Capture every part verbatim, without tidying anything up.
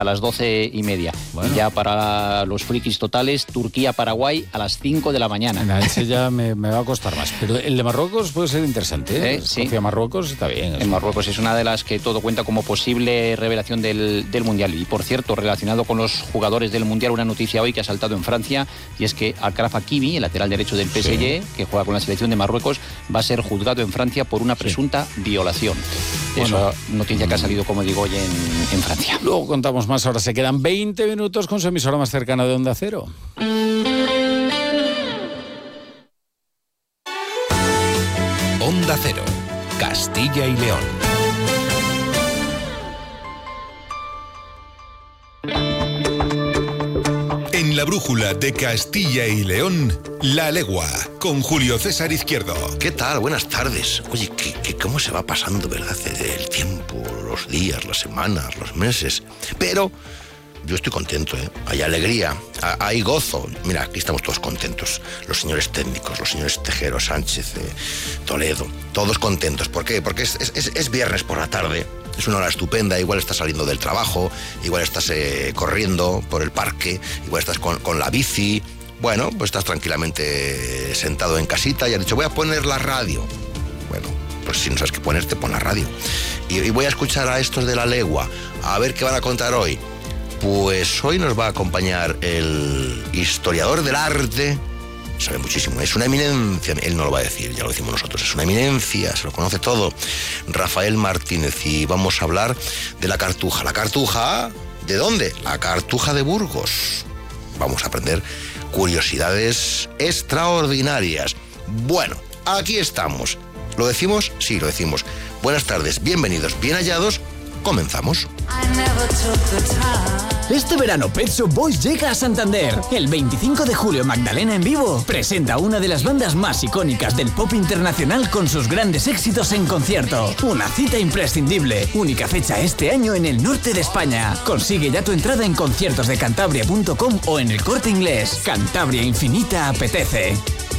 a las doce y media. Bueno. Y ya para los frikis totales, Turquía-Paraguay a las cinco de la mañana. No, ese ya me, me va a costar más. Pero el de Marruecos puede ser interesante, ¿eh? ¿Eh? Sí. Escocia-Marruecos está bien. En Marruecos es una de las que todo cuenta como posible revelación del, del Mundial. Y por cierto, relacionado con los jugadores del Mundial, una noticia hoy que ha saltado en Francia, y es que Achraf Hakimi, el lateral derecho del P S G, sí, que juega con la selección de Marruecos, va a ser juzgado en Francia por una presunta sí. violación. Bueno, eso, noticia que ha salido, como digo, hoy en, en Francia. Luego contamos más. Ahora se quedan veinte minutos con su emisora más cercana de Onda Cero. Onda Cero, Castilla y León. En la brújula de Castilla y León, La Legua, con Julio César Izquierdo. ¿Qué tal? Buenas tardes. Oye, ¿qué, qué, ¿cómo se va pasando, verdad? El tiempo, los días, las semanas, los meses. Pero yo estoy contento, ¿eh? Hay alegría, hay gozo. Mira, aquí estamos todos contentos. Los señores técnicos, los señores Tejero, Sánchez, eh, Toledo, todos contentos. ¿Por qué? Porque es, es, es viernes por la tarde. Es una hora estupenda, igual estás saliendo del trabajo, igual estás eh, corriendo por el parque, igual estás con, con la bici. Bueno, pues estás tranquilamente sentado en casita y has dicho, voy a poner la radio. Bueno, pues si no sabes qué ponerte, pon la radio. Y, y voy a escuchar a estos de La Legua, a ver qué van a contar hoy. Pues hoy nos va a acompañar el historiador del arte. Sabe muchísimo, es una eminencia, él no lo va a decir, ya lo decimos nosotros, es una eminencia, se lo conoce todo, Rafael Martínez, y vamos a hablar de la Cartuja. ¿La Cartuja? ¿De dónde? La Cartuja de Burgos. Vamos a aprender curiosidades extraordinarias. Bueno, aquí estamos. ¿Lo decimos? Sí, lo decimos. Buenas tardes, bienvenidos, bien hallados. Comenzamos. Este verano Pet Shop Boys llega a Santander. El veinticinco de julio Magdalena en vivo presenta una de las bandas más icónicas del pop internacional con sus grandes éxitos en concierto. Una cita imprescindible. Única fecha este año en el norte de España. Consigue ya tu entrada en conciertos de cantabria punto com o en el Corte Inglés. Cantabria Infinita apetece.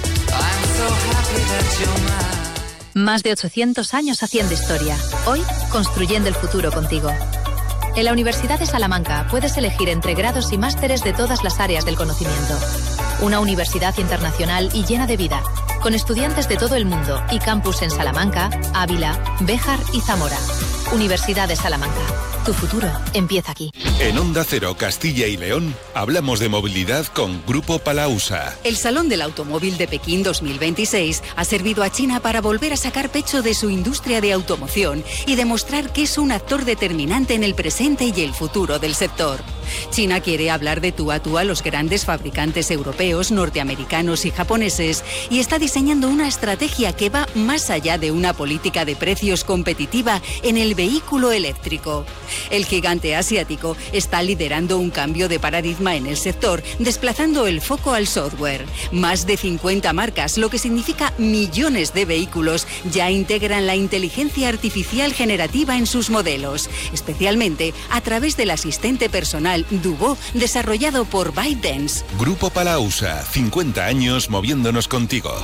Más de ochocientos años haciendo historia. Hoy, construyendo el futuro contigo. En la Universidad de Salamanca puedes elegir entre grados y másteres de todas las áreas del conocimiento. Una universidad internacional y llena de vida, con estudiantes de todo el mundo y campus en Salamanca, Ávila, Béjar y Zamora. Universidad de Salamanca. Tu futuro empieza aquí. En Onda Cero, Castilla y León, hablamos de movilidad con Grupo Palausa. El Salón del Automóvil de Pekín dos mil veintiséis ha servido a China para volver a sacar pecho de su industria de automoción y demostrar que es un actor determinante en el presente y el futuro del sector. China quiere hablar de tú a tú a los grandes fabricantes europeos, norteamericanos y japoneses y está diseñando una estrategia que va más allá de una política de precios competitiva en el vehículo eléctrico. El gigante asiático está liderando un cambio de paradigma en el sector, desplazando el foco al software. Más de cincuenta marcas, lo que significa millones de vehículos, ya integran la inteligencia artificial generativa en sus modelos, especialmente a través del asistente personal Duo, desarrollado por ByteDance. Grupo Palausa, cincuenta años moviéndonos contigo.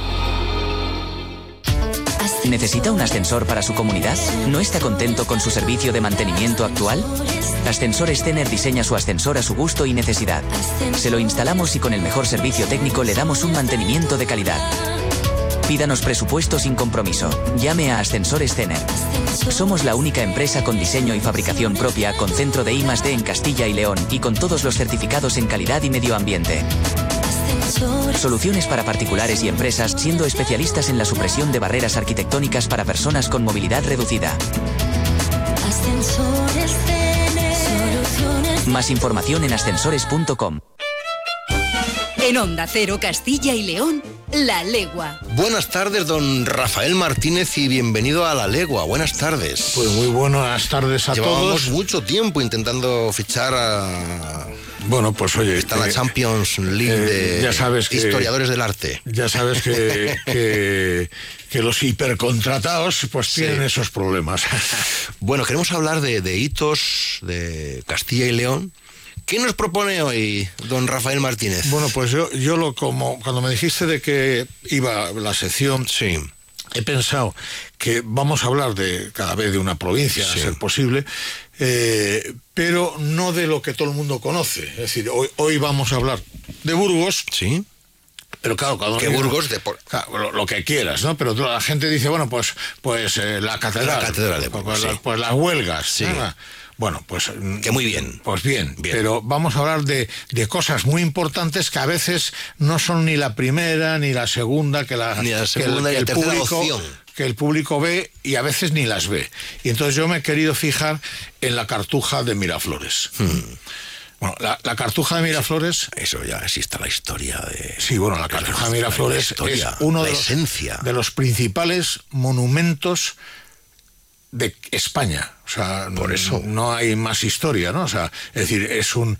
¿Necesita un ascensor para su comunidad? ¿No está contento con su servicio de mantenimiento actual? Ascensores Zener diseña su ascensor a su gusto y necesidad. Se lo instalamos y con el mejor servicio técnico le damos un mantenimiento de calidad. Pídanos presupuesto sin compromiso. Llame a Ascensores Zener. Somos la única empresa con diseño y fabricación propia, con centro de I más D en Castilla y León y con todos los certificados en calidad y medio ambiente. Soluciones para particulares y empresas, siendo especialistas en la supresión de barreras arquitectónicas para personas con movilidad reducida. Más información en ascensores punto com. En Onda Cero, Castilla y León, La Legua. Buenas tardes, don Rafael Martínez, y bienvenido a La Legua. Buenas tardes. Pues muy buenas tardes a Llevábamos todos. Llevamos mucho tiempo intentando fichar a... Bueno, pues oye... Está eh, la Champions League eh, de ya sabes que, historiadores del arte. Ya sabes que, que, que los hipercontratados pues sí. tienen esos problemas. Bueno, queremos hablar de, de hitos de Castilla y León. ¿Qué nos propone hoy don Rafael Martínez? Bueno, pues yo, yo lo como cuando me dijiste de que iba la sección, sí, he pensado que vamos a hablar de cada vez de una provincia, sí, a ser posible, eh, pero no de lo que todo el mundo conoce. Es decir, hoy, hoy vamos a hablar de Burgos. Sí. Pero claro, cada uno ¿Qué Burgos? De por... claro, lo, lo que quieras, ¿no? Pero la gente dice, bueno, pues, pues eh, la catedral. La catedral de Burgos, pues, sí. las, pues las huelgas. Sí. ¿no? Bueno, pues... Que muy bien. Pues bien, bien. Pero vamos a hablar de, de cosas muy importantes que a veces no son ni la primera, ni la segunda, que la, ni la que segunda, el, ni la el tercera público, opción. que el público ve y a veces ni las ve. Y entonces yo me he querido fijar en la Cartuja de Miraflores. Hmm. Bueno, la, la Cartuja de Miraflores... Eso ya existe la historia de... Sí, bueno, la Cartuja de Miraflores historia, es uno de la los, esencia. de los principales monumentos de España. O sea, por eso no hay más historia, ¿no? O sea, es decir, es un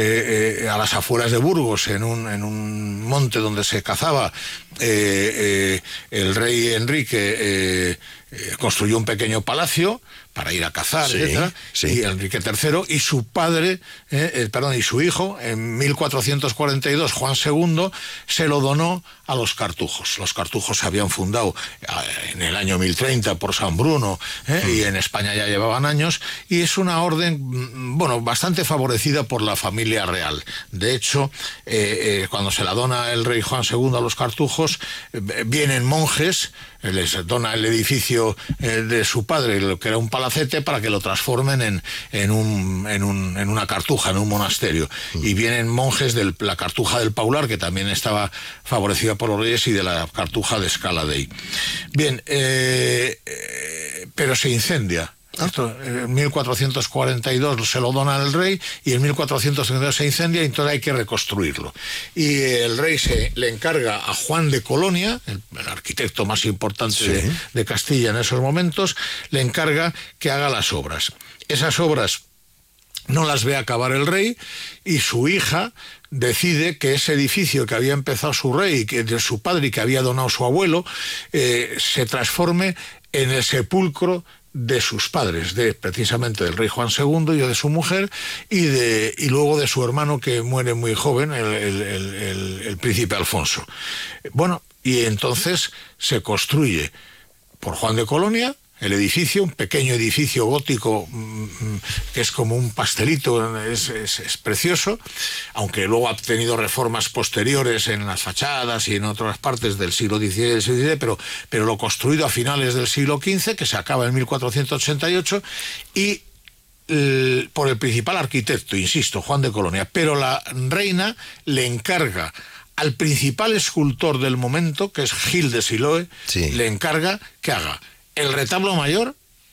eh, eh, a las afueras de Burgos, en un en un monte donde se cazaba, eh, eh, el rey Enrique eh, eh, construyó un pequeño palacio para ir a cazar, sí, etcétera, sí. Y Enrique tercero y su padre, eh, eh, perdón, y su hijo, en mil cuatrocientos cuarenta y dos, Juan segundo, se lo donó a los cartujos. Los cartujos se habían fundado eh, en el año mil treinta por San Bruno, eh, mm. y en España ya llevaban años, y es una orden, bueno, bastante favorecida por la familia real. De hecho, eh, eh, cuando se la dona el rey Juan segundo a los cartujos, eh, vienen monjes, eh, les dona el edificio eh, de su padre, lo que era un palacete, para que lo transformen en, en, un, en, un, en una cartuja, en un monasterio. Mm. Y vienen monjes de la Cartuja del Paular, que también estaba favorecida por los reyes, y de la Cartuja de Scala Dei. Bien, eh, eh, pero se incendia. Esto, en mil cuatrocientos cuarenta y dos se lo dona al rey, y en mil cuatrocientos treinta y dos se incendia, y entonces hay que reconstruirlo. Y el rey se le encarga a Juan de Colonia, el, el arquitecto más importante sí. de, de Castilla en esos momentos, le encarga que haga las obras. Esas obras no las ve acabar el rey, y su hija decide que ese edificio que había empezado su rey, que de su padre y que había donado su abuelo, eh, se transforme en el sepulcro de sus padres, de precisamente del rey Juan segundo y de su mujer, y de y luego de su hermano, que muere muy joven, el, el, el, el, el príncipe Alfonso. Bueno, y entonces se construye por Juan de Colonia el edificio, un pequeño edificio gótico mmm, que es como un pastelito, es, es, es precioso, aunque luego ha tenido reformas posteriores en las fachadas y en otras partes del siglo dieciséis y del siglo diecisiete, pero, pero lo construido a finales del siglo quince, que se acaba en mil cuatrocientos ochenta y ocho, y el, por el principal arquitecto, insisto, Juan de Colonia, pero la reina le encarga al principal escultor del momento, que es Gil de Siloe, sí. le encarga que haga el retablo mayor,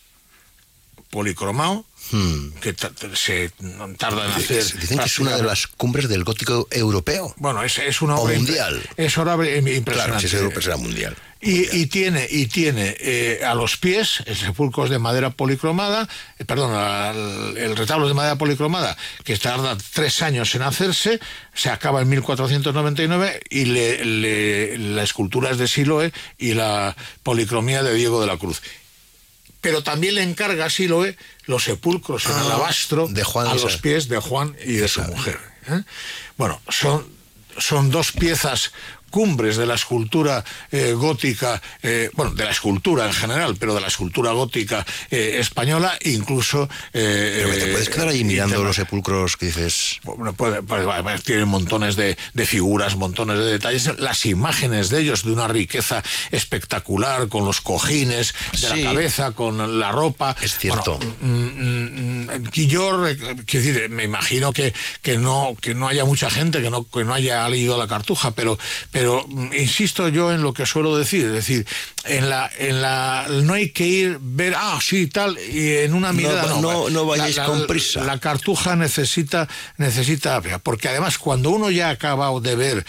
policromado, hmm. que se tarda en hacer... Dicen que es una de las cumbres del gótico europeo. Bueno, es, es una obra... O mundial. Es una obra impresionante. Claro, si es europeo será mundial. Y, y tiene, y tiene eh, a los pies el sepulcro de madera policromada, eh, perdón, el, el retablo de madera policromada, que tarda tres años en hacerse, se acaba en mil cuatrocientos noventa y nueve, y le, le, la escultura es de Siloe y la policromía de Diego de la Cruz. Pero también le encarga a Siloe los sepulcros en ah, alabastro de Juan a los pies de Juan y de su mujer. ¿eh? Bueno, son, son dos piezas cumbres de la escultura eh, gótica, eh, bueno, de la escultura en general, pero de la escultura gótica eh, española, incluso... Eh, pero te puedes quedar ahí mirando los sepulcros que dices... Bueno, puede, puede, tienen montones de, de figuras, montones de detalles, las imágenes de ellos de una riqueza espectacular, con los cojines de sí. la cabeza, con la ropa... Es cierto. Bueno, mm, mm, yo, quiero decir, me imagino que, que, no, que no haya mucha gente que no, que no haya leído la Cartuja, pero... pero Pero insisto yo en lo que suelo decir, es decir, en la, en la no hay que ir ver, ah, sí, tal, y en una mirada no, no, no, no vayáis la, la, con prisa. La Cartuja necesita, necesita, porque además cuando uno ya ha acabado de ver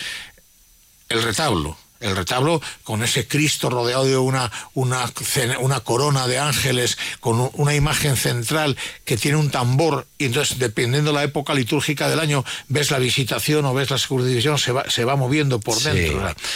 el retablo, el retablo con ese Cristo rodeado de una, una, una corona de ángeles, con una imagen central que tiene un tambor, y entonces, dependiendo de la época litúrgica del año, ves la visitación o ves la subdivisión, se va, se va moviendo por dentro. Sí. ¿Verdad?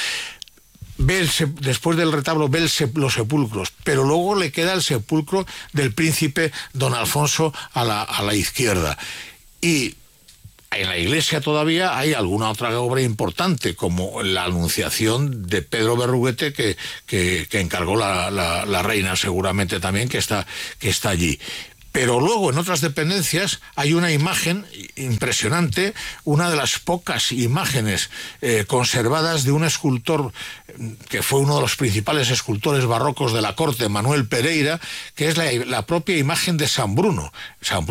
Ve el, después del retablo ve el, los sepulcros, pero luego le queda el sepulcro del príncipe don Alfonso a la, a la izquierda. Y en la iglesia todavía hay alguna otra obra importante, como la Anunciación de Pedro Berruguete, que, que, que encargó la, la, la reina seguramente también, que está, que está allí. Pero luego en otras dependencias hay una imagen impresionante, una de las pocas imágenes eh, conservadas de un escultor que fue uno de los principales escultores barrocos de la corte, Manuel Pereira, que es la, la propia imagen de San Bruno. San